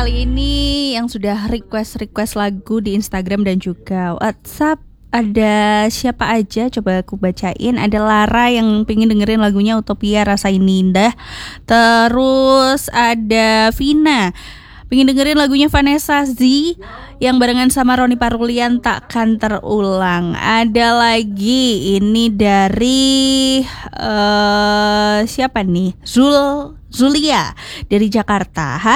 kali ini yang sudah request lagu di Instagram dan juga WhatsApp. Ada siapa aja? Coba aku bacain. Ada Lara yang pengen dengerin lagunya Utopia Rasa Ini Indah. Terus ada Vina pengen dengerin lagunya Vanessa Z yang barengan sama Roni Parulian, Takkan Terulang. Ada lagi ini dari siapa nih? Zulia dari Jakarta.